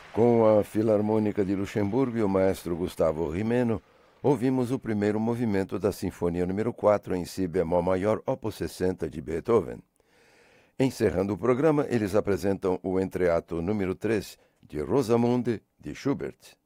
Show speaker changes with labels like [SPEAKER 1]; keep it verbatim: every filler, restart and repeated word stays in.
[SPEAKER 1] Com a Filarmônica de Luxemburgo e o maestro Gustavo Rimeno, ouvimos o primeiro movimento da Sinfonia número quatro em Si bemol maior, opus sessenta de Beethoven. Encerrando o programa, eles apresentam o entreato número três de Rosamunde de Schubert.